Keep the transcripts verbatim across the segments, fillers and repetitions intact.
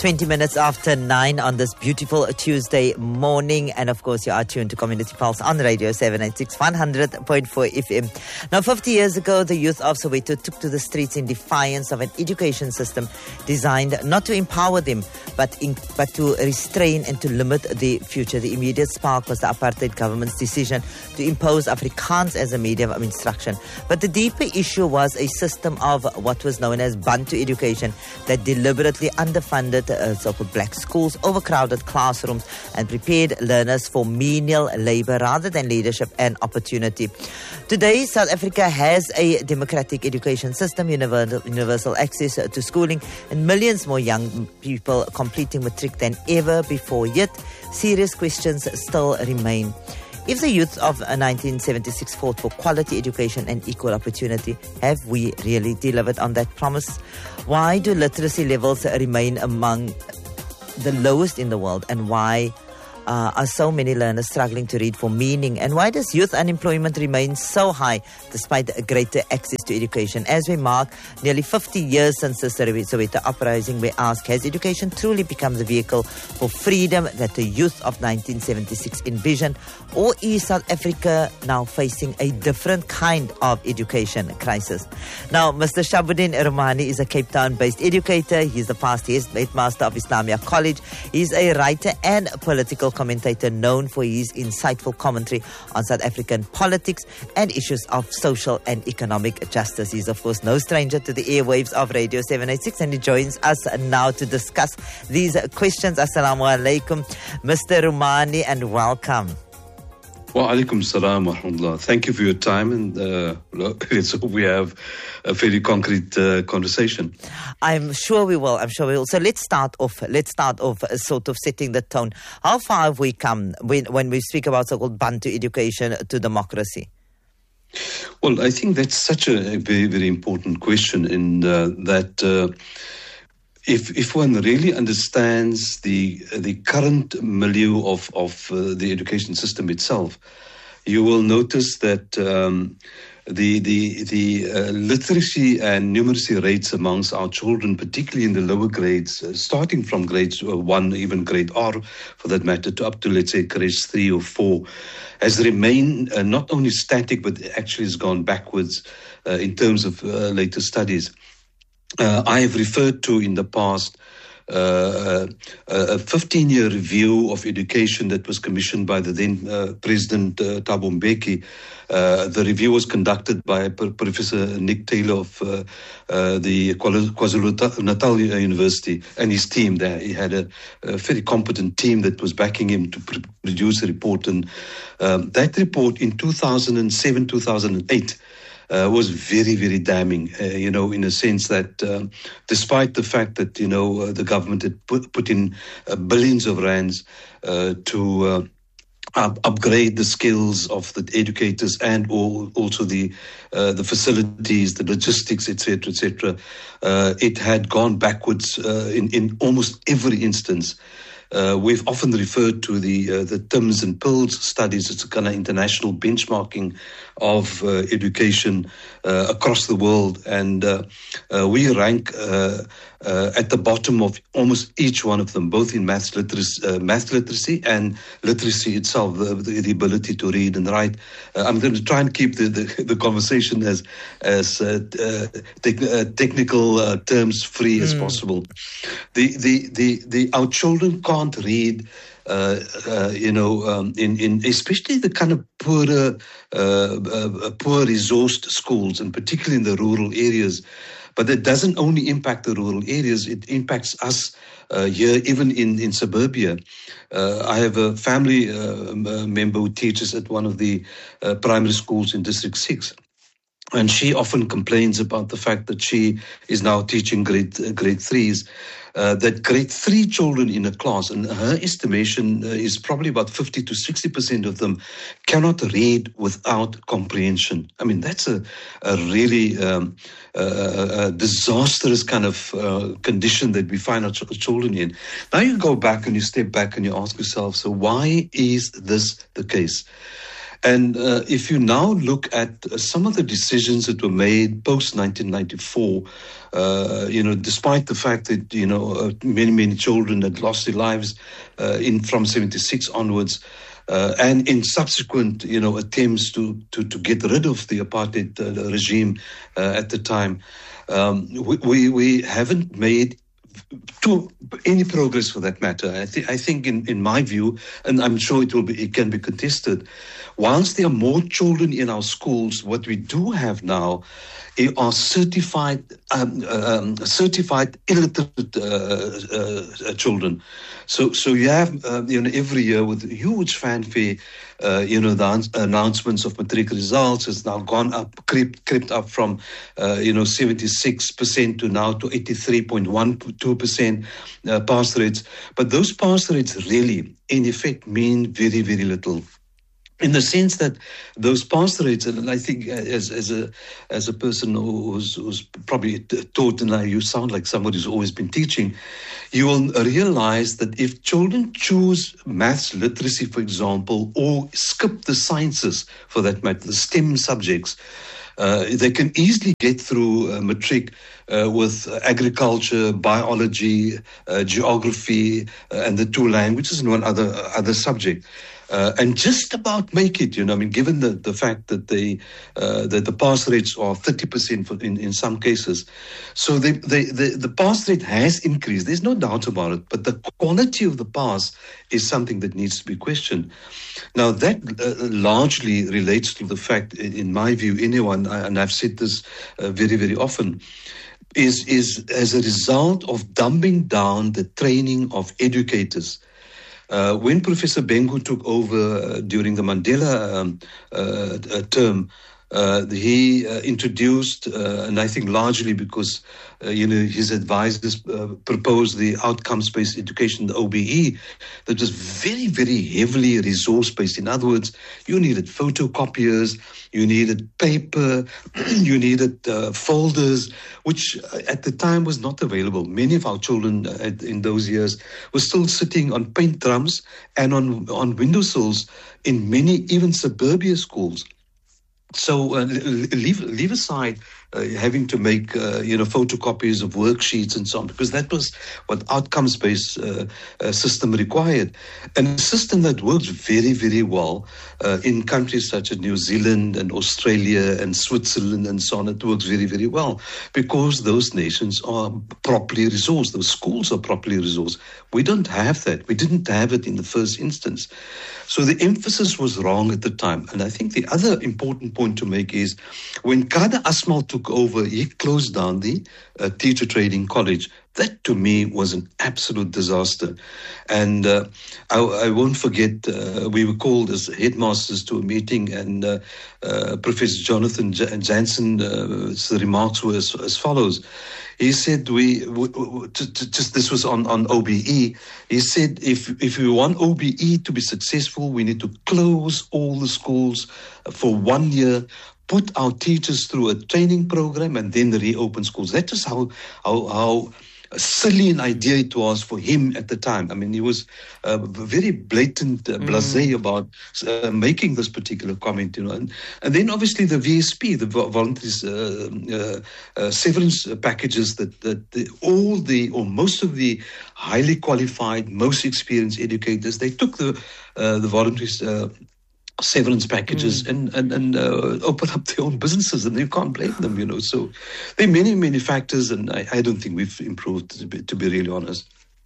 twenty minutes after nine on this beautiful Tuesday morning. And of course, you are tuned to Community Pulse on Radio seven eighty-six, one hundred point four F M. Now, fifty years ago, the youth of Soweto took to the streets in defiance of an education system designed not to empower them, but, in, but to restrain and to limit their future. The immediate spark was the apartheid government's decision to impose Afrikaans as a medium of instruction. But the deeper issue was a system of what was known as Bantu education that deliberately underfunded uh, so-called black schools, overcrowded classrooms, and prepared learners for menial labor rather than leadership and opportunity. Today, South Africa has a democratic education system, universal, universal access to schooling, and millions more young people completing matric than ever before. Yet, serious questions still remain. If the youth of nineteen seventy-six fought for quality education and equal opportunity, have we really delivered on that promise? Why do literacy levels remain among the lowest in the world? And why uh, are so many learners struggling to read for meaning? And why does youth unemployment remain so high despite greater access to education? As we mark nearly fifty years since the Soweto uprising, we ask, has education truly become the vehicle for freedom that the youth of nineteen seventy-six envisioned? Or is South Africa now facing a different kind of education crisis? Now, Mister Shabuddin Romani is a Cape Town-based educator. He's the past headmaster of Islamia College. He's a writer and political commentator known for his insightful commentary on South African politics and issues of social and economic justice. He's, of course, no stranger to the airwaves of Radio seven eighty-six, and he joins us now to discuss these questions. Assalamu alaikum, Mister Romani, and welcome. Wa alaikum salam wa rahmatullah. Thank you for your time, and uh, let's hope we have a fairly concrete uh, conversation. I'm sure we will. I'm sure we will. So let's start off. Let's start off uh, sort of setting the tone. How far have we come when, when we speak about so-called Bantu education to democracy? Well, I think that's such a very, very important question in uh, that uh, if if one really understands the the current milieu of, of uh, the education system itself, you will notice that um, the the the uh, literacy and numeracy rates amongst our children, particularly in the lower grades, uh, starting from grades uh, one, even grade R, for that matter, to up to, let's say, grades three or four, has remained uh, not only static, but actually has gone backwards uh, in terms of uh, later studies. Uh, I have referred to in the past uh, a fifteen-year review of education that was commissioned by the then uh, President uh, Thabo Mbeki. Uh, the review was conducted by Professor Nick Taylor of uh, uh, the KwaZulu-Natal University and his team there. He had a, a very competent team that was backing him to pr- produce a report. And um, that report in two thousand seven, two thousand eight Uh, was very, very damning, uh, you know, in a sense that uh, despite the fact that, you know, uh, the government had put, put in uh, billions of rands uh, to uh, up, upgrade the skills of the educators and all, also the uh, the facilities, the logistics, et cetera, et cetera, uh, it had gone backwards uh, in, in almost every instance. Uh, we've often referred to the uh, the Tims and Pills studies. It's a kind of international benchmarking of uh, education uh, across the world, and uh, uh, we rank uh, uh, at the bottom of almost each one of them, both in math literacy, uh, math literacy and literacy itself, the, the, the ability to read and write. Uh, I'm going to try and keep the, the, the conversation as as uh, uh, te- uh, technical uh, terms free mm. as possible. The the the the our children can't read, uh, uh, you know, um, in, in especially the kind of poorer, uh, uh, poor resourced schools, and particularly in the rural areas. But that doesn't only impact the rural areas, it impacts us uh, here, even in, in suburbia. Uh, I have a family uh, member who teaches at one of the uh, primary schools in District six. And she often complains about the fact that she is now teaching grade uh, grade threes, uh, that grade three children in a class, and her estimation uh, is probably about fifty to sixty percent of them cannot read without comprehension. I mean, that's a, a really um, a, a disastrous kind of uh, condition that we find our ch- children in. Now you go back and you step back and you ask yourself, so why is this the case? And uh, if you now look at uh, some of the decisions that were made post nineteen ninety-four, uh, you know, despite the fact that, you know, uh, many, many children had lost their lives uh, in from seventy-six onwards, uh, and in subsequent, you know, attempts to, to, to get rid of the apartheid uh, regime uh, at the time, um, we, we, we haven't made to any progress for that matter. I, th- I think in, in my view, and I'm sure it will be, it can be contested, whilst there are more children in our schools, what we do have now are certified um, um, certified illiterate uh, uh, children. So so you have uh, you know every year with huge fanfare, uh, you know the an- announcements of matric results has now gone up, crept, crept up from uh, you know seventy-six percent to now to eighty-three point one two percent uh, pass rates. But those pass rates really, in effect, mean very very little. In the sense that those pass rates, and I think as as a as a person who's, who's probably taught, and now you sound like somebody who's always been teaching, you will realize that if children choose maths literacy, for example, or skip the sciences for that matter, the STEM subjects, uh, they can easily get through uh, matric uh, with agriculture, biology, uh, geography, uh, and the two languages and one other other subject. Uh, and just about make it, you know, I mean, given the, the fact that they uh, that the pass rates are thirty percent for, in, in some cases. So they, they, the, the pass rate has increased. There's no doubt about it. But the quality of the pass is something that needs to be questioned. Now, that uh, largely relates to the fact, in my view, anyone, and I've said this uh, very, very often, is, is as a result of dumbing down the training of educators. Uh, when Professor Bengu took over uh, during the Mandela um, uh, uh, term, uh, he uh, introduced, uh, and I think largely because uh, you know his advisors uh, proposed the outcomes-based education, the O B E, that was very, very heavily resource-based. In other words, you needed photocopiers, you needed paper, you needed uh, folders, which at the time was not available. Many of our children uh, in those years were still sitting on paint drums and on, on windowsills in many, even suburbia schools. So uh, leave leave aside uh, having to make uh, you know photocopies of worksheets and so on, because that was what outcomes-based uh, uh, system required, and a system that works very very well uh, in countries such as New Zealand and Australia and Switzerland and so on. It works very very well because those nations are properly resourced. Those schools are properly resourced. We don't have that. We didn't have it in the first instance. So the emphasis was wrong at the time. And I think the other important point to make is when Kader Asmal took over, he closed down the uh, teacher training college. That to me was an absolute disaster. And uh, I, I won't forget, uh, we were called as headmasters to a meeting, and uh, uh, Professor Jonathan J- Jansen, uh, remarks were as, as follows. He said, we, we, we to, to, just this was on, on O B E. He said, if if we want O B E to be successful, we need to close all the schools for one year, put our teachers through a training program, and then reopen schools. That is how how how silly an idea it was for him at the time. I mean, he was uh, very blatant, uh, blasé mm. about uh, making this particular comment, you know. And, and then obviously the V S P, the voluntary uh, uh, uh, severance packages that, that the, all the, or most of the highly qualified, most experienced educators, they took the, uh, the voluntary uh, severance packages mm. and, and, and uh, open up their own businesses, and you can't blame them, you know. So there are many, many factors, and I, I don't think we've improved, to be, to be really honest.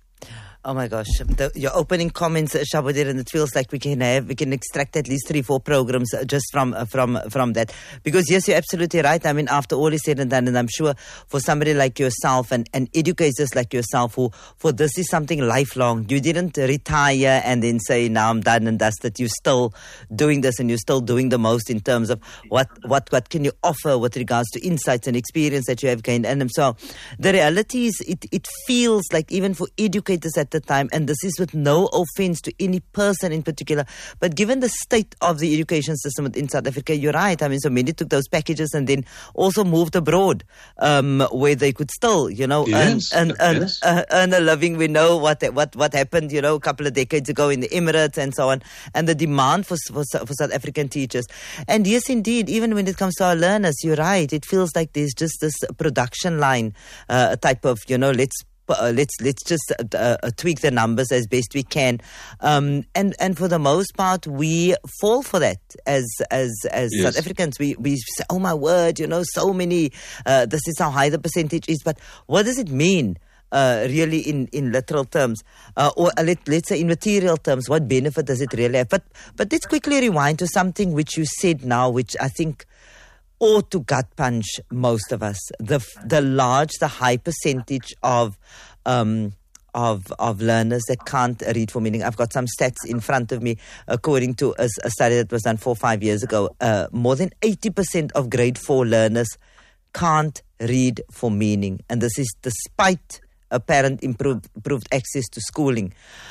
Oh my gosh, the, your opening comments, Shabudir, and it feels like we can have, we can extract at least three, four programs just from uh, from from that. Because yes, you're absolutely right. I mean, after all is said and done, and I'm sure for somebody like yourself and, and educators like yourself, who for this is something lifelong. You didn't retire and then say, now I'm done and dusted. You're still doing this, and you're still doing the most in terms of what what what can you offer with regards to insights and experience that you have gained. And so the reality is, it it feels like even for educators at wasted time, and this is with no offense to any person in particular. But given the state of the education system in South Africa, you're right. I mean, so many took those packages and then also moved abroad, um, where they could still, you know, yes, earn, earn, earn, yes. uh, earn a living. We know what what what happened, you know, a couple of decades ago in the Emirates and so on, and the demand for for, for South African teachers. And yes, indeed, even when it comes to our learners, you're right. It feels like there's just this production line uh, type of, you know, let's uh, let's let's just uh, uh, tweak the numbers as best we can, um, and and for the most part, we fall for that as as as Yes. South Africans. We we say, oh my word, you know, so many. Uh, this is how high the percentage is, but what does it mean? Uh, really in, in literal terms, uh, or uh, let, let's say in material terms, what benefit does it really have? But but let's quickly rewind to something which you said now, which I think ought to gut punch most of us. The the large, the high percentage of um, of of learners that can't read for meaning. I've got some stats in front of me. According to a, a study that was done four or five years ago, uh, more than eighty percent of grade four learners can't read for meaning, and this is despite apparent improved, improved access to schooling.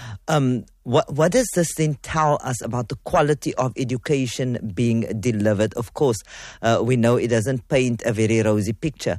Um, what, what does this then tell us about the quality of education being delivered? Of course, uh, we know it doesn't paint a very rosy picture.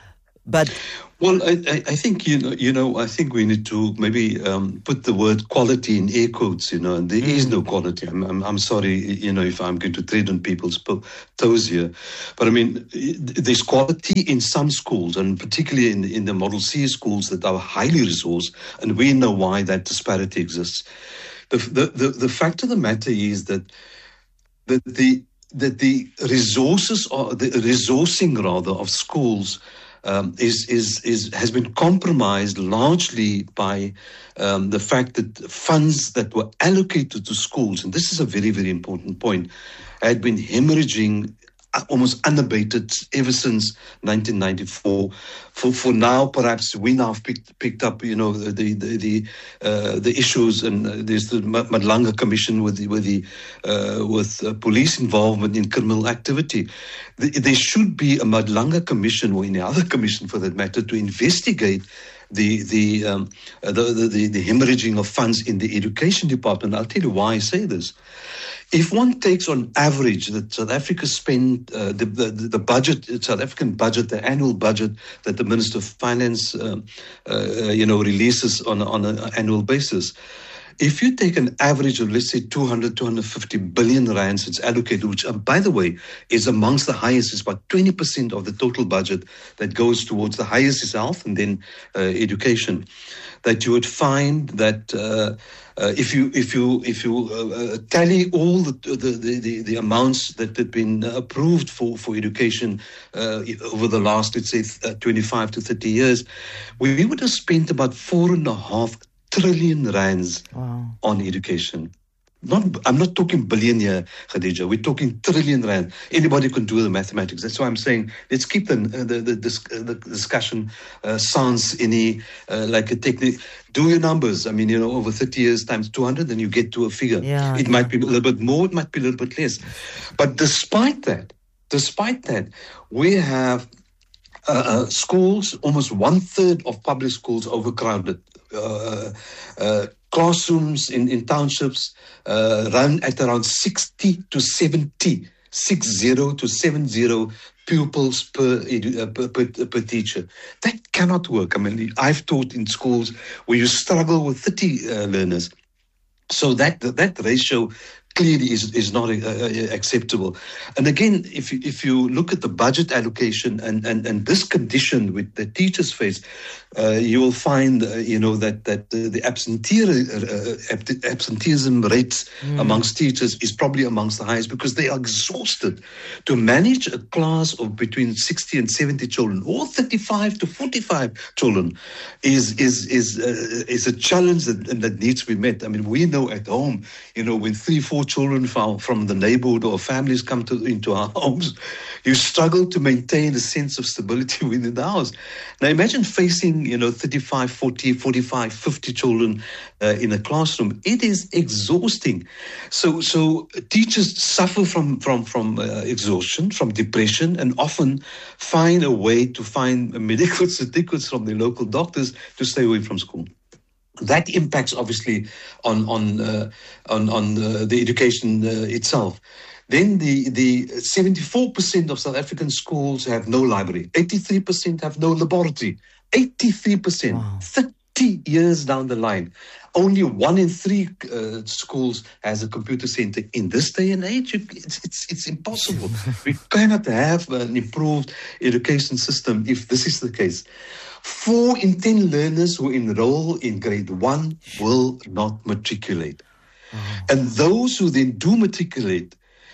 But well, I, I, I think you know, you know, I think we need to maybe um, put the word quality in air quotes. You know, and there mm. is no quality. I'm, I'm, I'm sorry, you know, if I'm going to tread on people's toes here, but I mean, there's quality in some schools, and particularly in in the Model C schools that are highly resourced, and we know why that disparity exists. The the the, the fact of the matter is that that the that the resources or the resourcing rather of schools. Um, is, is, is, has been compromised largely by um, the fact that funds that were allocated to schools, and this is a very, very important point, had been hemorrhaging almost unabated ever since nineteen ninety-four. For for now, perhaps we now have picked, picked up, you know, the the the, uh, the issues, and uh, there's the Madlanga Commission with the, with the uh, with uh, police involvement in criminal activity. The, there should be a Madlanga Commission, or any other commission for that matter, to investigate the the, um, the the the the hemorrhaging of funds in the education department. I'll tell you why I say this. If one takes on average that South Africa spent uh, the, the the budget, the South African budget, the annual budget that the Minister of Finance, um, uh, you know, releases on on an annual basis. If you take an average of, let's say, two hundred, two hundred fifty billion rands it's allocated, which, uh, by the way, is amongst the highest, it's about twenty percent of the total budget that goes towards the highest is health and then uh, education, that you would find that uh, uh, if you if you if you uh, uh, tally all the the, the the amounts that have been approved for for education uh, over the last, let's say, uh, twenty-five to thirty years, we, we would have spent about four and a half trillion rands wow. on education. Not, I'm not talking billion here, Khadija. We're talking trillion rand. Anybody can do the mathematics. That's why I'm saying let's keep the the, the, the discussion uh, sans any uh, like a technique. Do your numbers. I mean, you know, over thirty years times two hundred, then you get to a figure. Yeah, it yeah. might be a little bit more. It might be a little bit less. But despite that, despite that, we have uh, uh, schools. Almost one third of public schools overcrowded. Uh, uh, classrooms in, in townships uh, run at around sixty to seventy, six zero to seven zero pupils per, uh, per, per, per teacher. That cannot work. I mean, I've taught in schools where you struggle with thirty uh, learners. So that that ratio clearly is, is not uh, acceptable. And again, if you, if you look at the budget allocation and, and, and this condition with the teachers face, uh, you will find, uh, you know, that, that uh, the absentee, uh, absenteeism rates mm. amongst teachers is probably amongst the highest because they are exhausted. To manage a class of between sixty and seventy children or thirty-five to forty-five children is is is uh, is a challenge that, that needs to be met. I mean, we know at home, you know, when three, four children from, from the neighborhood or families come to into our homes, you struggle to maintain a sense of stability within the house. Now imagine facing, you know, thirty-five, forty, forty-five, fifty children uh, in a classroom. It is exhausting. So so teachers suffer from, from, from uh, exhaustion, from depression, and often find a way to find medical certificates from their local doctors to stay away from school. that impacts obviously on on uh, on on uh, the education uh, itself. Then the the seventy-four percent of South African schools have no library. eighty-three percent have no laboratory. eighty-three percent. Wow. thirty years down the line, only one in three uh, schools has a computer center. In this day and age, it's it's, it's impossible. We cannot have an improved education system if this is the case. Four in ten learners who enroll in grade one will not matriculate. Oh. And those who then do matriculate,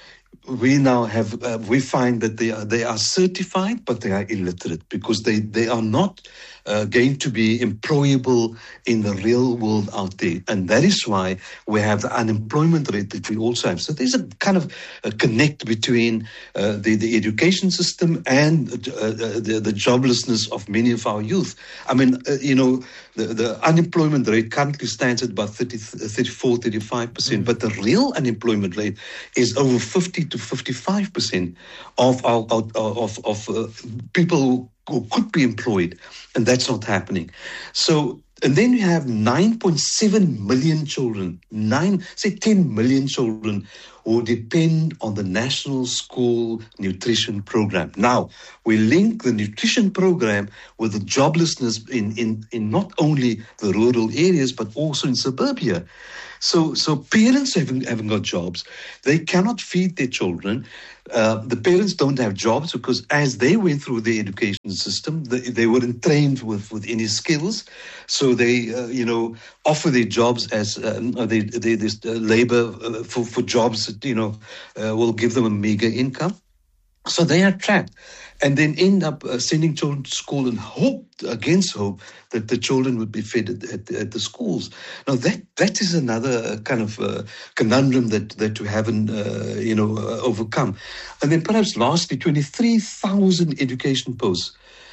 we now have, uh, we find that they are, they are certified, but they are illiterate because they, they are not uh, going to be employable in the real world out there. And that is why we have the unemployment rate that we also have. So there's a kind of a connect between uh, the, the education system and uh, the, the joblessness of many of our youth. I mean, uh, you know, the, the unemployment rate currently stands at about thirty, thirty-four, thirty-five percent, mm. but the real unemployment rate is over fifty to fifty-five percent of our, of, of, of uh, people who who could be employed, and that's not happening. So, and then you have nine point seven million children, nine, say ten million children who depend on the National School Nutrition Program. Now, we link the nutrition program with the joblessness in, in, in not only the rural areas, but also in suburbia. So, so parents haven't, haven't got jobs. They cannot feed their children. Uh, the parents don't have jobs because as they went through the education system, they, they weren't trained with, with any skills. So they, uh, you know, offer their jobs as um, they, they, this uh, labor uh, for, for jobs that, you know, uh, will give them a meager income. So they are trapped and then end up uh, sending children to school and hope, against hope, that the children would be fed at, at, at the schools. Now, that that is another kind of uh, conundrum that, that we haven't, uh, you know, uh, overcome. And then perhaps lastly, twenty-three thousand education posts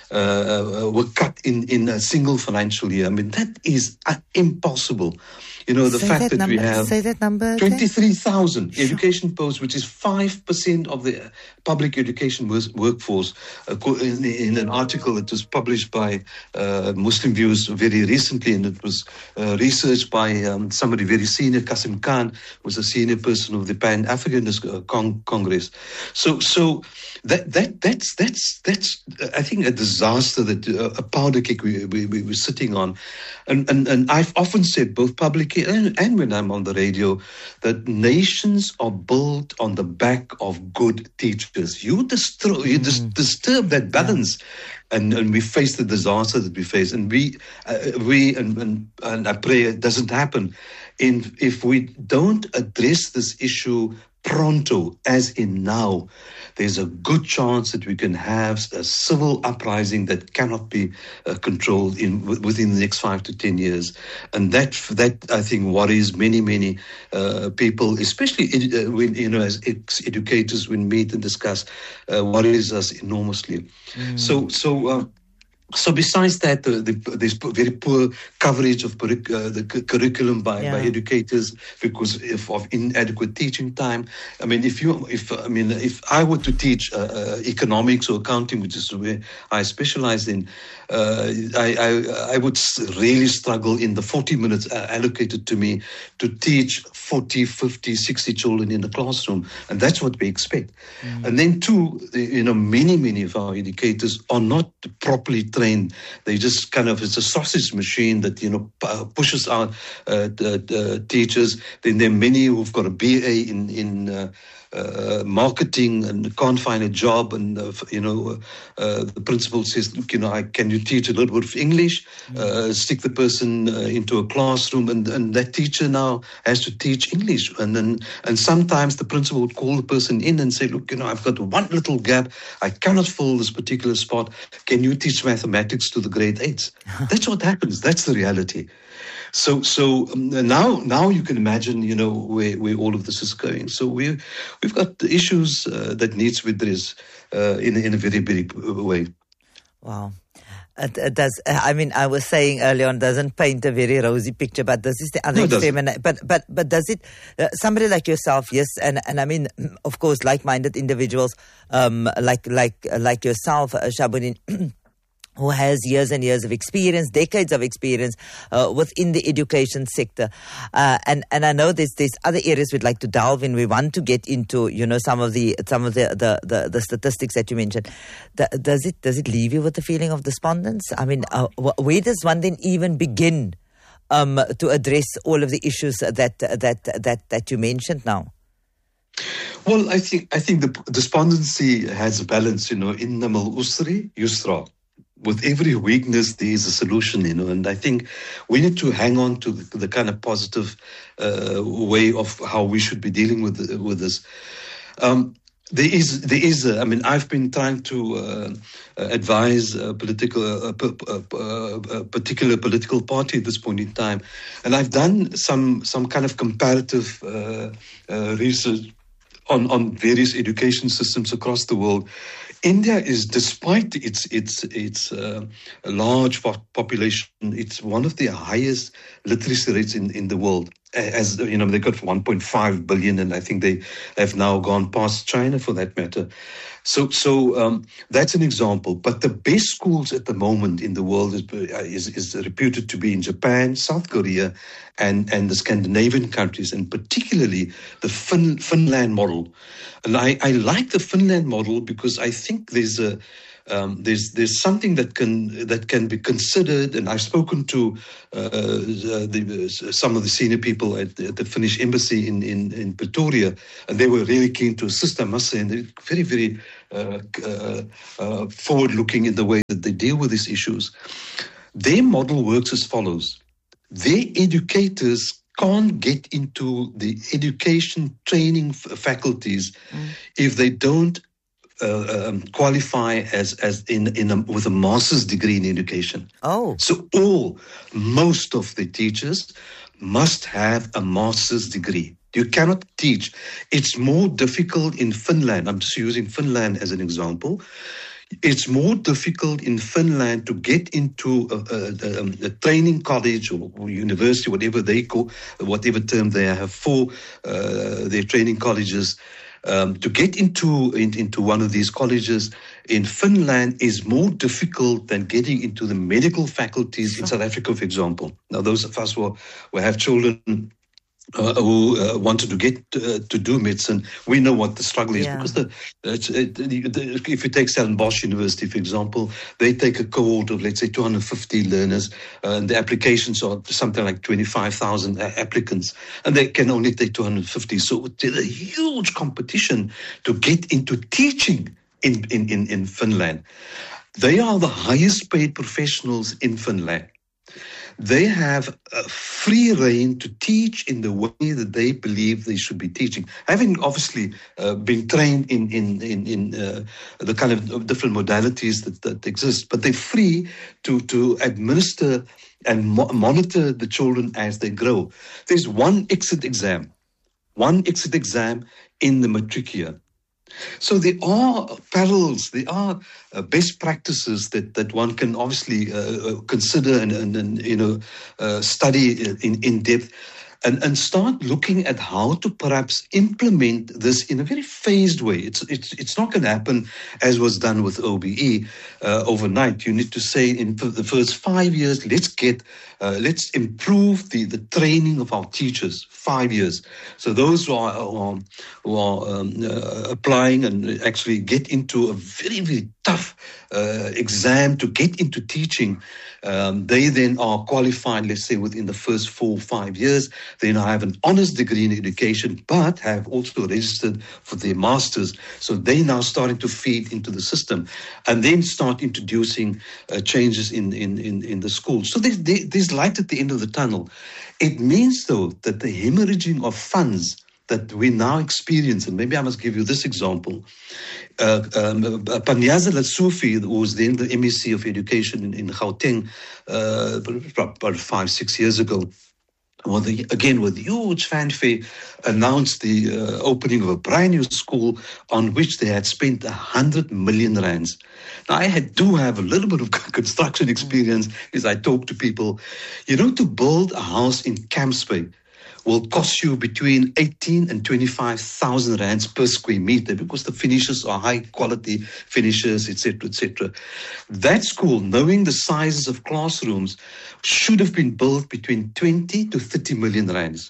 uh, were cut in, in a single financial year. I mean, that is uh, impossible. You know, the say fact that, that number, we have say that number twenty-three thousand sure. education posts, which is five percent of the public education workforce, uh, in, in an article that was published by uh, Muslim Views very recently, and it was uh, researched by um, somebody very senior, Qasim Khan, who was a senior person of the Pan-Africanist uh, Cong- Congress. So, so that that that's that's that's uh, I think a disaster, that uh, a powder keg we, we we were sitting on, and and and I've often said, both publicly And, and when I'm on the radio, that nations are built on the back of good teachers. You destroy, you dis- disturb that balance, yeah. and, and we face the disaster that we face. And we, uh, we, and, and and I pray it doesn't happen. In if we don't address this issue pronto, as in now, there's a good chance that we can have a civil uprising that cannot be uh, controlled in within the next five to ten years. And that, that I think, worries many, many uh, people, especially uh, when, you know, as ex-educators, when meet and discuss, uh, worries us enormously. Mm. So, so. Uh, So besides that, uh, the, there's very poor coverage of uh, the cu- curriculum by, yeah. by educators because if, of inadequate teaching time. I mean, if you, if I mean, if I were to teach uh, uh, economics or accounting, which is where I specialize in, uh, I, I I would really struggle in the forty minutes allocated to me to teach forty, fifty, sixty children in the classroom, and that's what we expect. Mm. And then two, you know, many many of our educators are not properly trained. They just kind of, it's a sausage machine that, you know, p- pushes out uh, the, the teachers. Then there are many who've got a B A in, in uh, uh, marketing and can't find a job. And, uh, you know, uh, the principal says, look, you know, I, can you teach a little bit of English? Uh, stick the person uh, into a classroom, and, and that teacher now has to teach English. And then, and sometimes the principal would call the person in and say, look, you know, I've got one little gap. I cannot fill this particular spot. Can you teach mathematics to the grade eights? That's what happens. That's the reality. So, so um, now, now you can imagine, you know, where, where all of this is going. So we, we've got issues uh, that needs to be addressed uh, in in a very big way. Wow. It, it does. I mean, I was saying earlier on, doesn't paint a very rosy picture, but this is the other no, extreme. And, but, but, but does it? Uh, somebody like yourself, yes, and and I mean, of course, like-minded individuals, um, like like like yourself, uh, Shabuddin. who has years and years of experience, decades of experience uh, within the education sector. Uh, and, and I know there's there's other areas we'd like to delve in. We want to get into, you know, some of the some of the, the, the, the statistics that you mentioned. The, does it does it leave you with a feeling of despondence? I mean, uh, where does one then even begin um, to address all of the issues that that that that you mentioned now? Well, I think I think the despondency has a balance, you know, innamal usri yusra. With every weakness, there is a solution, you know, and I think we need to hang on to the, the kind of positive uh, way of how we should be dealing with with this. Um, there is, there is. A, I mean, I've been trying to uh, advise a political, a, a, a, a particular political party at this point in time, and I've done some some kind of comparative uh, uh, research on on various education systems across the world. India is, despite its its its uh, large population, it's one of the highest literacy rates in, in the world. As you know, they got one point five billion, and I think they have now gone past China for that matter. So, so um, that's an example. But the best schools at the moment in the world is, is is reputed to be in Japan, South Korea, and and the Scandinavian countries, and particularly the fin- Finland model. And I, I like the Finland model because I think there's a Um, there's there's something that can that can be considered, and I've spoken to uh, the, some of the senior people at the, at the Finnish embassy in, in, in Pretoria, and they were really keen to assist, I must say, and they're very, very uh, uh, uh, forward-looking in the way that they deal with these issues. Their model works as follows. Their educators can't get into the education training f- faculties mm. if they don't Uh, um, qualify as as in in a, with a master's degree in education. Oh, so all most of the teachers must have a master's degree. You cannot teach. It's more difficult in Finland. I'm just using Finland as an example. It's more difficult in Finland to get into a, a, a training college or university, whatever they call, whatever term they have for uh, their training colleges. Um, to get into in, into one of these colleges in Finland is more difficult than getting into the medical faculties sure. in South Africa, for example. Now, those of us who, who have children uh, who uh, wanted to get uh, to do medicine, we know what the struggle is. Yeah. Because the, it's, it, the, if you take Stellenbosch University, for example, they take a cohort of, let's say, two hundred fifty learners, uh, and the applications are something like twenty-five thousand applicants, and they can only take two hundred fifty. So there's a huge competition to get into teaching in, in, in, in Finland. They are the highest paid professionals in Finland. They have a free rein to teach in the way that they believe they should be teaching, having obviously uh, been trained in in in, in uh, the kind of different modalities that, that exist. But they're free to to administer and mo- monitor the children as they grow. There's one exit exam, one exit exam in the matric year. So there are parallels, there are uh, best practices that, that one can obviously uh, consider and, and, and you know uh, study in, in depth, and, and start looking at how to perhaps implement this in a very phased way. It's it's it's not going to happen as was done with O B E uh, overnight. You need to say in the first five years, let's get uh, let's improve the, the training of our teachers. Five years. So those who are, who are, who are um, uh, applying and actually get into a very, very tough uh, exam to get into teaching, um, they then are qualified, let's say, within the first four or five years. They now have an honors degree in education, but have also registered for their masters. So they now starting to feed into the system and then start introducing uh, changes in, in, in, in the school. So there's, there's light at the end of the tunnel. It means, though, that the hemorrhaging of funds that we now experience, and maybe I must give you this example. Uh, um, Panyaza Latsufi, who was then the M E C of Education in, in Gauteng uh, about five, six years ago, well, the, again, with huge fanfare, announced the uh, opening of a brand new school on which they had spent one hundred million rands. Now, I had, do have a little bit of construction experience as I talk to people. You know, to build a house in Camps Bay will cost you between eighteen and twenty-five thousand rands per square meter because the finishes are high quality finishes, et cetera, et cetera. That school, knowing the sizes of classrooms, should have been built between twenty to thirty million rands.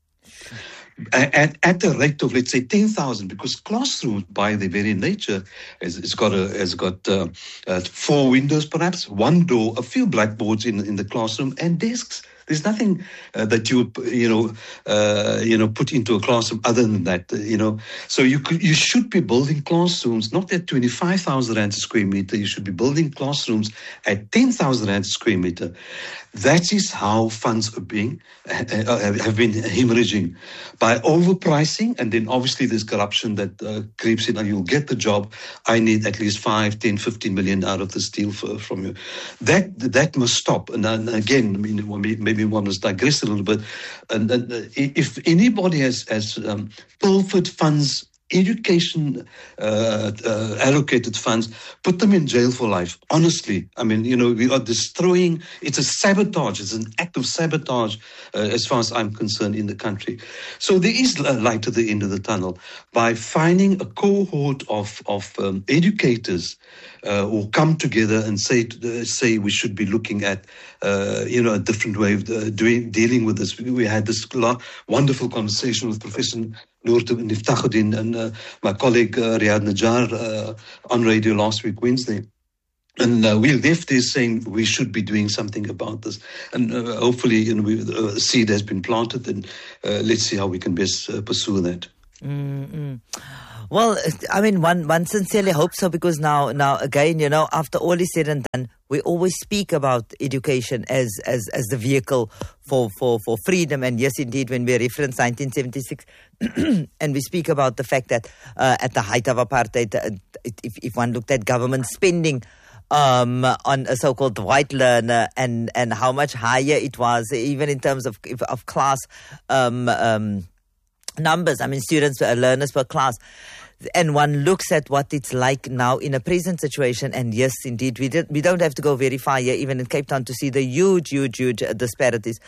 At, at a rate of, let's say, ten thousand, because classrooms, by their very nature, has, has got a, has got uh, uh, four windows, perhaps, one door, a few blackboards in in the classroom, and desks. There's nothing uh, that you would, you know, uh, you know, put into a classroom other than that, uh, you know. So you could, you should be building classrooms not at twenty-five thousand rands a square meter. You should be building classrooms at ten thousand rands a square meter. That is how funds are being uh, have been hemorrhaging by overpricing, and then obviously there's corruption that uh, creeps in. And you'll get the job. I need at least five, ten, fifteen million out of this deal for, from you. That that must stop. And, and again, I mean, maybe one must digress a little bit. And, and uh, if anybody has has um, pilfered funds, education uh, uh, allocated funds, put them in jail for life. Honestly, I mean, you know, we are destroying. It's a sabotage. It's an act of sabotage, uh, as far as I'm concerned, in the country. So there is a light at the end of the tunnel by finding a cohort of of um, educators uh, who come together and say uh, say we should be looking at uh, you know a different way of uh, doing dealing with this. We, we had this wonderful conversation with Professor Noor Niftachuddin and uh, my colleague uh, Riyad Najjar uh, on radio last week, Wednesday. And uh, we left there saying we should be doing something about this. And uh, hopefully, you know, we, uh, a seed has been planted, and uh, let's see how we can best uh, pursue that. Mm-hmm. Well, I mean, one, one sincerely hopes so, because now, now again, you know, after all is said and done, we always speak about education as, as, as the vehicle for, for, for freedom. And yes, indeed, when we reference nineteen seventy-six and we speak about the fact that uh, at the height of apartheid, uh, if, if one looked at government spending um, on a so-called white learner and, and how much higher it was, even in terms of, of class um, um, numbers, I mean, students, uh, learners per class. And one looks at what it's like now in a present situation. And yes, indeed, we, did, we don't have to go very far here, even in Cape Town, to see the huge, huge, huge disparities.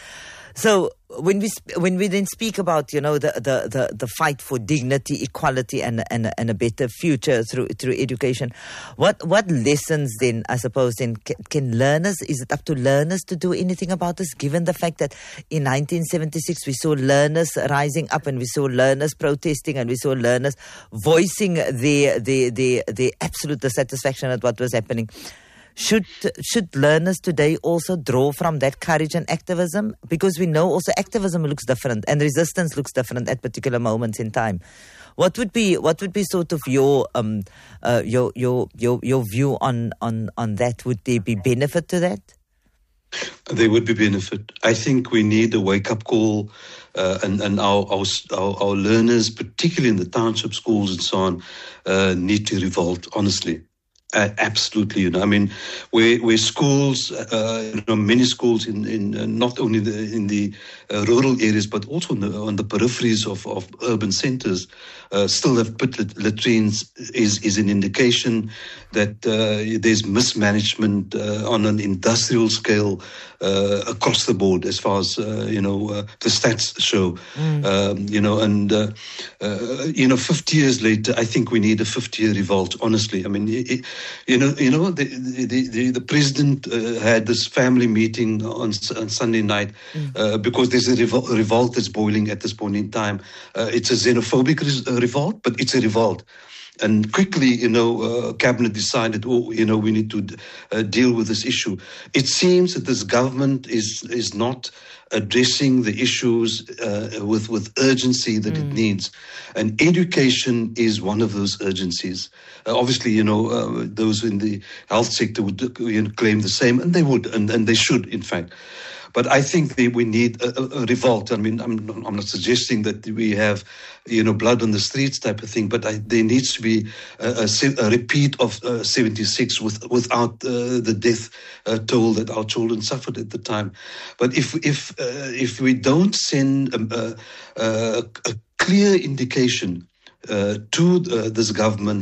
So when we when we then speak about, you know, the, the, the, the fight for dignity, equality, and and and a better future through through education, what what lessons then, I suppose, then can, can learners, is it up to learners to do anything about this, given the fact that in nineteen seventy-six we saw learners rising up and we saw learners protesting and we saw learners voicing their their their, their absolute dissatisfaction at what was happening? Should should learners today also draw from that courage and activism? Because we know also activism looks different and resistance looks different at particular moments in time. What would be what would be sort of your um uh, your your your your view on on on that? Would there be benefit to that? There would be benefit. I think we need a wake up call, uh, and and our, our our our learners, particularly in the township schools and so on, uh, need to revolt. Honestly. Uh, absolutely, you know. I mean, where where schools, uh, you know, many schools in in uh, not only the, in the uh, rural areas but also on the, on the peripheries of, of urban centres, uh, still have pit latrines is is an indication that uh, there's mismanagement uh, on an industrial scale uh, across the board, as far as uh, you know uh, the stats show. Mm. Um, you know, and uh, uh, you know, fifty years later, I think we need a fifty-year revolt. Honestly, I mean. It, You know, you know, the the the, the president uh, had this family meeting on, on Sunday night mm. uh, because there's a revol- revolt that's boiling at this point in time. Uh, it's a xenophobic re- revolt, but it's a revolt. And quickly, you know, uh, cabinet decided, oh, you know, we need to uh, deal with this issue. It seems that this government is is not addressing the issues uh, with with urgency that mm. it needs, and education is one of those urgencies. Uh, obviously, you know, uh, those in the health sector would you know, claim the same, and they would, and, and they should, in fact. But I think that we need a, a revolt. I mean, I'm, I'm not suggesting that we have, you know, blood on the streets type of thing, but I, there needs to be a, a, a repeat of uh, seventy-six with, without uh, the death uh, toll that our children suffered at the time. But if if uh, if we don't send a, a, a clear indication uh, to uh, this government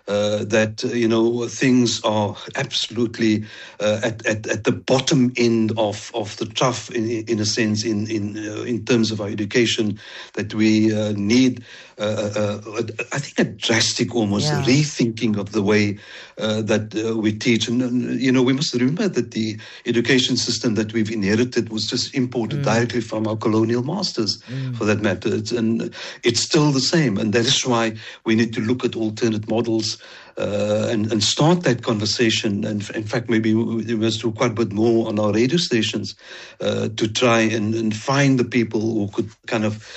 uh, that, uh, you know, things are absolutely uh, at, at, at the bottom end of, of the trough, in, in a sense, in, in, uh, in terms of our education, that we uh, need, uh, uh, I think, a drastic almost Yeah. rethinking of the way uh, that uh, we teach. And, and, you know, we must remember that the education system that we've inherited was just imported mm. directly from our colonial masters, mm. for that matter. It's, and it's still the same. And that is why we need to look at alternate models uh, and, and start that conversation. And in fact, maybe we must do quite a bit more on our radio stations uh, to try and, and find the people who could kind of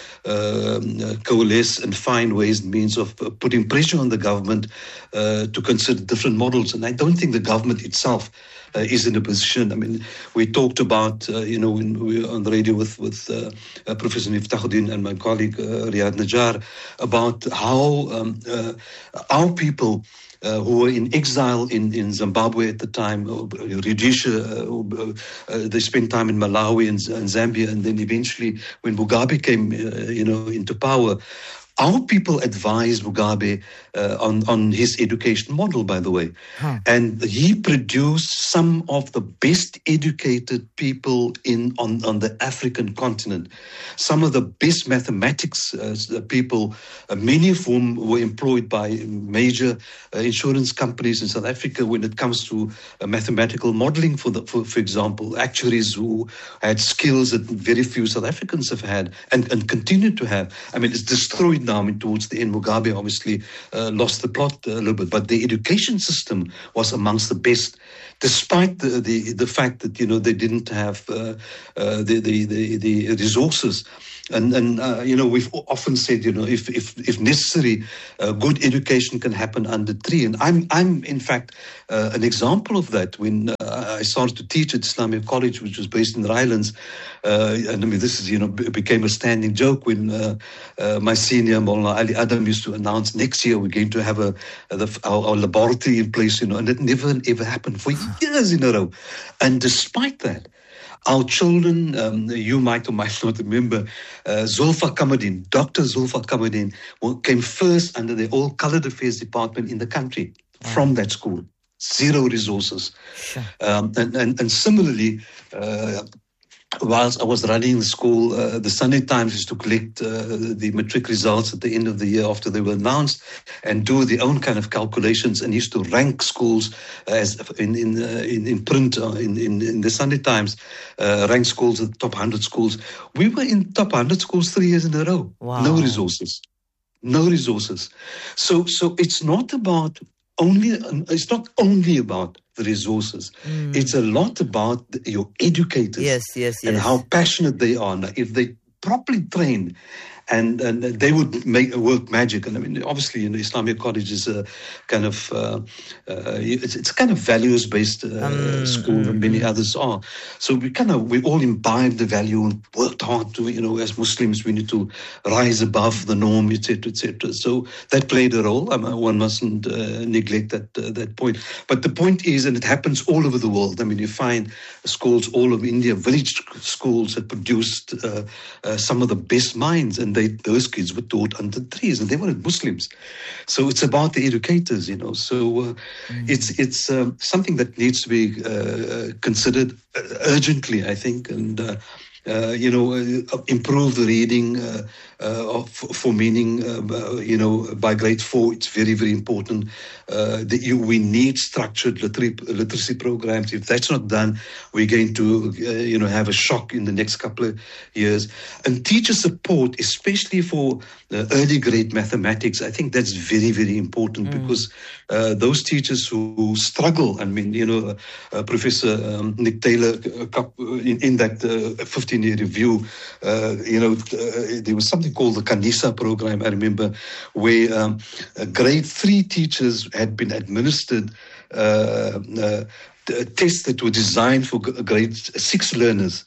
um, uh, coalesce and find ways and means of uh, putting pressure on the government uh, to consider different models. And I don't think the government itself Uh, is in a position. I mean, we talked about, uh, you know, when we were on the radio with, with uh, uh, Professor Miftahuddin and my colleague uh, Riyad Najjar about how um, uh, our people Uh, who were in exile in, in Zimbabwe at the time, uh, Rhodesia, uh, uh, they spent time in Malawi and, and Zambia, and then eventually when Mugabe came, uh, you know, into power, our people advised Mugabe uh, on, on his education model, by the way. Huh. And he produced some of the best educated people in on, on the African continent. Some of the best mathematics uh, people, uh, many of whom were employed by major uh, insurance companies in South Africa when it comes to uh, mathematical modeling, for, the, for, for example, actuaries who had skills that very few South Africans have had and, and continue to have. I mean, it's destroyed now. I mean, towards the end, Mugabe obviously uh, lost the plot a little bit, but the education system was amongst the best, despite the the, the fact that, you know, they didn't have uh, uh, the, the, the, the resources. And, and uh, you know, we've often said, you know, if if, if necessary, uh, good education can happen under tree. And I'm, I'm in fact, uh, an example of that. When uh, I started to teach at Islamic College, which was based in the Highlands, uh, and I mean, this is, you know, it became a standing joke when uh, uh, my senior, Maulana Ali Adam, used to announce next year we're going to have a, a the, our, our laboratory in place, you know, and it never, ever happened for years in a row. And despite that, our children, um, you might or might not remember, uh, Zulfa Kamadin, Doctor Zulfa Kamadin, came first under the all-colored affairs department in the country wow. from that school. Zero resources. Sure. Um, and, and, and similarly, uh, whilst I was running the school, uh, the Sunday Times used to collect uh, the matric results at the end of the year after they were announced and do their own kind of calculations, and used to rank schools as in in uh, in, in print uh, in, in in the Sunday Times, uh, rank schools at the top one hundred schools. We were in top one hundred schools three years in a row. Wow. No resources. No resources. So so it's not about only it's not only about the resources. Mm. It's a lot about your educators. Yes, yes, yes. And how passionate they are. Now, if they properly trained, and, and they would make work magic. And I mean, obviously, you know, Islamic College is a kind of uh, uh, it's, it's a kind of values-based uh, um, school, mm, and many others are. So we kind of we all imbibed the value and worked hard to, you know, as Muslims, we need to rise above the norm, et cetera, et cetera. So that played a role. I mean, one mustn't uh, neglect that uh, that point. But the point is, and it happens all over the world. I mean, you find schools all over India, village schools that produced uh, uh, some of the best minds, and They, those kids were taught under trees, and they weren't Muslims. So it's about the educators, you know. So uh, mm. it's it's um, something that needs to be uh, considered urgently, I think, and uh, uh, you know, uh, improve the reading uh, uh, of, for meaning. Uh, you know, by grade four, it's very, very important. Uh, that you, we need structured literary, literacy programs. If that's not done, we're going to, uh, you know, have a shock in the next couple of years. And teacher support, especially for uh, early grade mathematics, I think that's very, very important mm. because uh, those teachers who, who struggle, I mean, you know, uh, Professor um, Nick Taylor, uh, in, in that uh, fifteen-year review, uh, you know, uh, there was something called the Kanisa program, I remember, where um, uh, grade three teachers had been administered uh, uh, tests that were designed for grade six learners.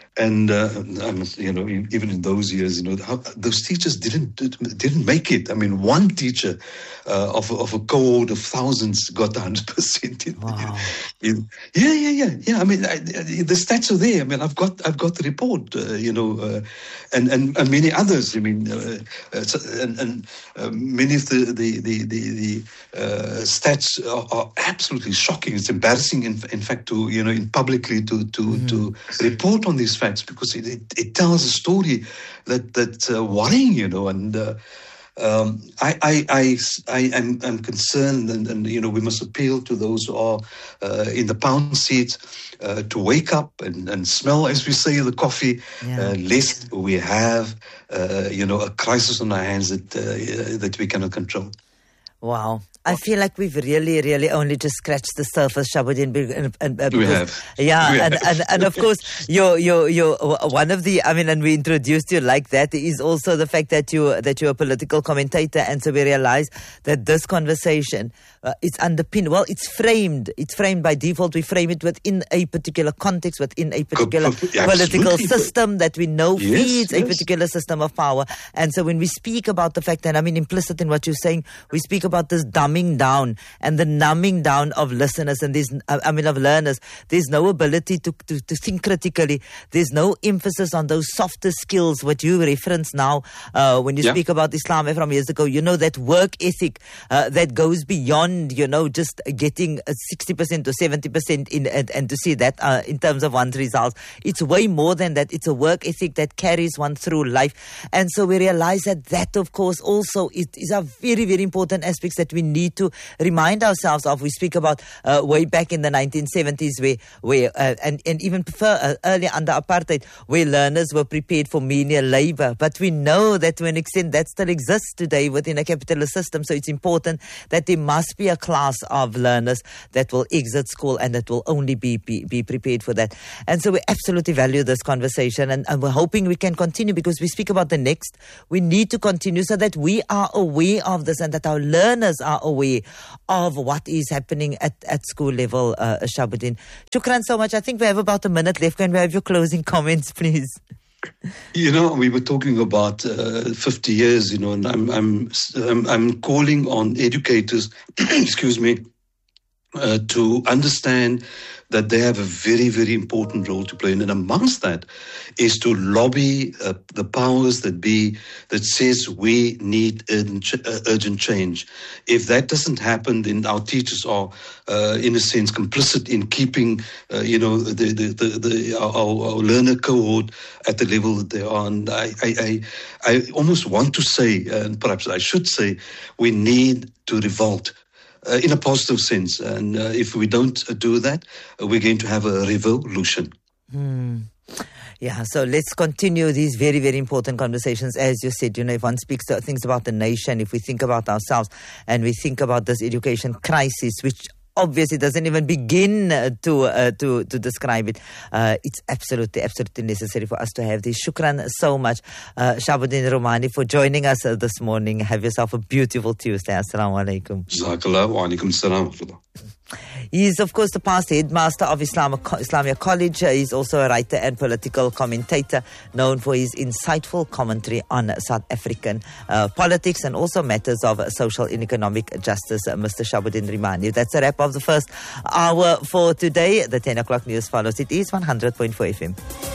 And uh, I must, you know, even in those years, you know, how, those teachers didn't didn't make it. I mean, one teacher uh, of of a cohort of thousands got one hundred percent. Wow. In, yeah, yeah, yeah, yeah. I mean, I, the stats are there. I mean, I've got I've got the report. Uh, you know, uh, and, and and many others. I mean, uh, uh, and and uh, many of the the the the, the uh, stats are, are absolutely shocking. It's embarrassing, in, in fact, to you know, in publicly to to mm. to report on these facts, because it, it, it tells a story that that's uh, worrying, you know, and uh, um, I, I, I, I am I'm concerned, and, and you know, we must appeal to those who are uh, in the pound seat uh, to wake up and, and smell, as we say, the coffee, yeah. uh, lest we have, uh, you know, a crisis on our hands that uh, that we cannot control. Wow. I feel like we've really, really only just scratched the surface, Shahabuddin. And, and, uh, we have. Yeah, we and, have. and, and of course, you're, you're, you're one of the, I mean, and we introduced you like that, is also the fact that, you, that you're a political commentator. And so we realize that this conversation uh, is underpinned, well, it's framed. It's framed by default. We frame it within a particular context, within a particular Absolutely. political system that we know yes, feeds yes. a particular system of power. And so when we speak about the fact that, I mean, implicit in what you're saying, we speak about this dumbing down and the numbing down of listeners and there's, I mean, of learners. There's no ability to, to, to think critically. There's no emphasis on those softer skills, what you reference now uh, when you yeah. speak about Islam from years ago. You know, that work ethic uh, that goes beyond, you know, just getting sixty percent or seventy percent in and, and to see that uh, in terms of one's results. It's way more than that. It's a work ethic that carries one through life. And so we realize that that, of course, also is, is a very, very important aspects that we need to remind ourselves of. We speak about uh, way back in the nineteen seventies where, where uh, and, and even prefer, uh, earlier under apartheid, where learners were prepared for menial labor. But we know that to an extent that still exists today within a capitalist system. So it's important that there must be a class of learners that will exit school and that will only be, be, be prepared for that. And so we absolutely value this conversation, and, and we're hoping we can continue, because we speak about the next. We need to continue so that we are aware of this and that our learners are aware of what is happening at, at school level, uh, Shahabuddin. Shukran so much. I think we have about a minute left. Can we have your closing comments, please? You know, we were talking about uh, fifty years, you know, and I'm I'm I'm, I'm calling on educators, excuse me, uh, to understand that they have a very, very important role to play. And amongst that is to lobby uh, the powers that be that says we need urgent, uh, urgent change. If that doesn't happen, then our teachers are, uh, in a sense, complicit in keeping, uh, you know, the, the, the, the our, our learner cohort at the level that they are. And I, I, I, I almost want to say, and perhaps I should say, we need to revolt. Uh, in a positive sense. And uh, if we don't uh, do that, uh, we're going to have a revolution. Hmm. Yeah, so let's continue these very, very important conversations. As you said, you know, if one speaks to things about the nation, if we think about ourselves and we think about this education crisis, which obviously doesn't even begin uh, to uh, to to describe it. Uh, it's absolutely, absolutely necessary for us to have this. Shukran so much, uh, Shahabuddin Romani, for joining us uh, this morning. Have yourself a beautiful Tuesday. Assalamu alaikum. Jazakallah wa alaikum salam. He is, of course, the past headmaster of Islam, Islamia College. Uh, he's also a writer and political commentator, known for his insightful commentary on South African uh, politics and also matters of social and economic justice, uh, Mister Shahabuddin Romani. That's a wrap of the first hour for today. The ten o'clock news follows. It is one hundred point four F M.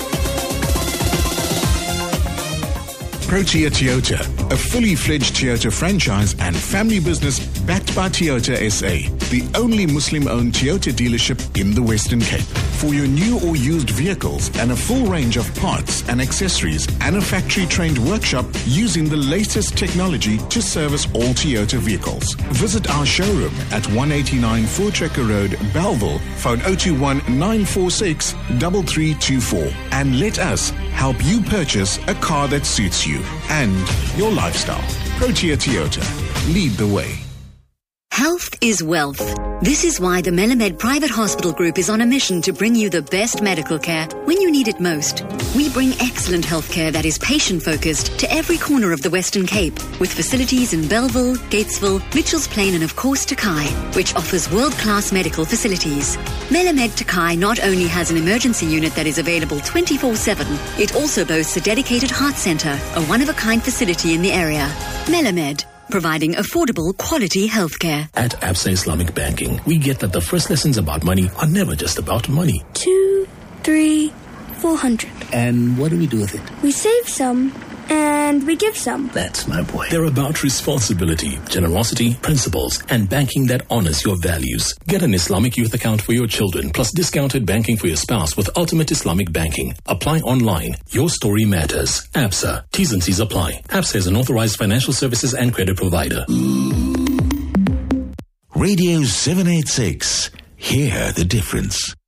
Protea Toyota, a fully fledged Toyota franchise and family business backed by Toyota S A, the only Muslim-owned Toyota dealership in the Western Cape. For your new or used vehicles and a full range of parts and accessories and a factory-trained workshop using the latest technology to service all Toyota vehicles. Visit our showroom at one eighty-nine Voortrekker Road, Bellville, phone zero two one nine four six three three two four, and let us help you purchase a car that suits you and your lifestyle. Protea Toyota. Lead the way. Health is wealth. This is why the Melamed Private Hospital Group is on a mission to bring you the best medical care when you need it most. We bring excellent healthcare that is patient-focused to every corner of the Western Cape, with facilities in Bellville, Gatesville, Mitchells Plain and of course Takai, which offers world-class medical facilities. Melamed Takai not only has an emergency unit that is available twenty-four seven, it also boasts a dedicated heart centre, a one-of-a-kind facility in the area. Melamed, providing affordable, quality healthcare. At Absa Islamic Banking, we get that the first lessons about money are never just about money. Two, three, four hundred. And what do we do with it? We save some, and we give some. That's my boy. They're about responsibility, generosity, principles, and banking that honors your values. Get an Islamic youth account for your children, plus discounted banking for your spouse with Ultimate Islamic Banking. Apply online. Your story matters. Absa. T's and C's apply. Absa is an authorized financial services and credit provider. Radio seven eighty-six. Hear the difference.